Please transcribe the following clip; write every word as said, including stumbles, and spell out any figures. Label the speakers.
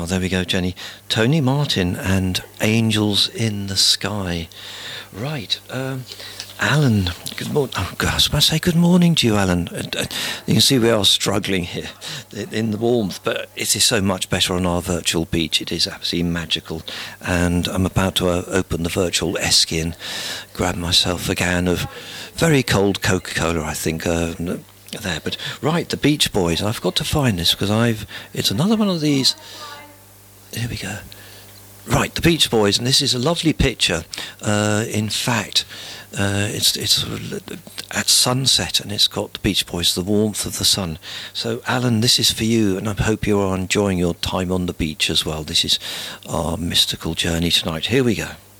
Speaker 1: Oh, there we go, Jenny. Tony Martin and Angels in the Sky. Right. Um, Alan, good morning. Oh, God, I was about to say good morning to you, Alan. Uh, you can see we are struggling here in the warmth, but it is so much better on our virtual beach. It is absolutely magical. And I'm about to uh, open the virtual esky and grab myself a can of very cold Coca-Cola, I think. Uh, there, but right, the Beach Boys. I've got to find this because I've. It's another one of these. Here we go. Right, the Beach Boys, and this is a lovely picture. Uh, in fact, uh, it's it's sort of at sunset, and it's got the Beach Boys, the warmth of the sun. So, Alan, this is for you, and I hope you are enjoying your time on the beach as well. This is our mystical journey tonight. Here we go.